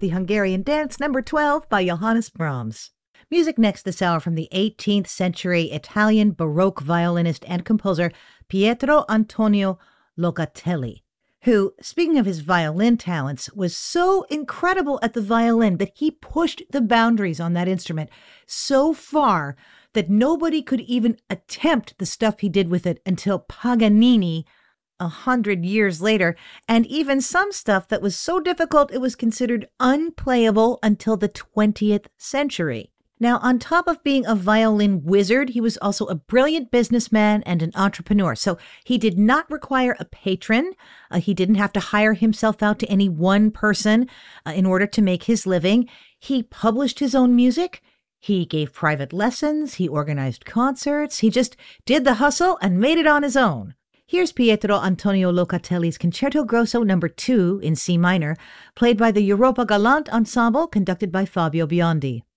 the Hungarian Dance No. 12 by Johannes Brahms. Music next this hour from the 18th century Italian Baroque violinist and composer Pietro Antonio Locatelli, who, speaking of his violin talents, was so incredible at the violin that he pushed the boundaries on that instrument so far that nobody could even attempt the stuff he did with it until Paganini 100 years later, and even some stuff that was so difficult it was considered unplayable until the 20th century. Now, on top of being a violin wizard, he was also a brilliant businessman and an entrepreneur. So he did not require a patron. He didn't have to hire himself out to any one person in order to make his living. He published his own music. He gave private lessons. He organized concerts. He just did the hustle and made it on his own. Here's Pietro Antonio Locatelli's Concerto Grosso No. 2 in C minor, played by the Europa Galante Ensemble, conducted by Fabio Biondi.